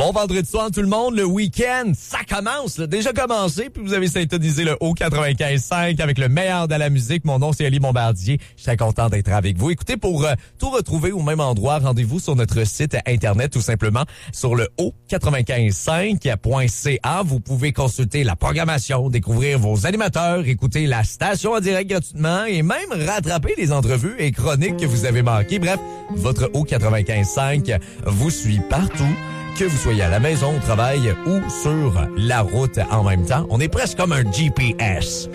Bon vendredi soir tout le monde, le week-end, ça commence, là, déjà commencé, puis vous avez syntonisé le haut 95.5 avec le meilleur de la musique. Mon nom c'est Ali Bombardier, je suis content d'être avec vous. Écoutez, pour tout retrouver au même endroit, rendez-vous sur notre site internet tout simplement sur le haut 95.5.ca. Vous pouvez consulter la programmation, découvrir vos animateurs, écouter la station en direct gratuitement et même rattraper les entrevues et chroniques que vous avez manquées. Bref, votre haut 95.5 vous suit partout. Que vous soyez à la maison, au travail ou sur la route en même temps, on est presque comme un GPS.